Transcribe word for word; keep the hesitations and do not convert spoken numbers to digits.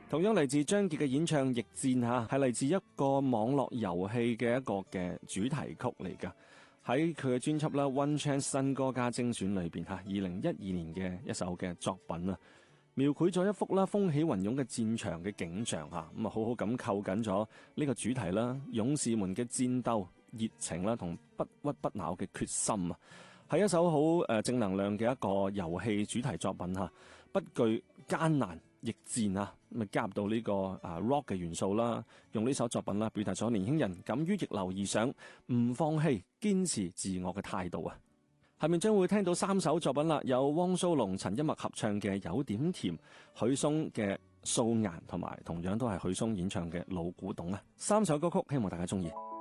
同樣嚟自張傑嘅演唱《逆戰》嚇，係嚟自一個網絡遊戲嘅一個嘅主題曲嚟㗎。喺佢嘅專輯啦《One Chance 新歌加精選》裏邊嚇，二零一二年嘅一首嘅作品啊，描繪咗一幅啦風起雲湧嘅戰場嘅景象嚇，咁啊好好咁扣緊咗呢個主題啦，勇士們嘅戰鬥熱情啦同不屈不撓嘅決心啊，係一首好誒正能量嘅一個遊戲主題作品嚇，不懼艱難逆戰啊，咁啊加入到呢個啊 rock 嘅元素啦，用呢首作品啦表達咗年輕人敢於逆流而上、唔放棄、堅持自我嘅態度啊！下面將會聽到三首作品啦，有汪蘇泷、陳一脈合唱嘅《有點甜》，許嵩嘅《素顏》，同埋同樣都係許嵩演唱嘅《老古董》啊！三首歌曲，希望大家中意。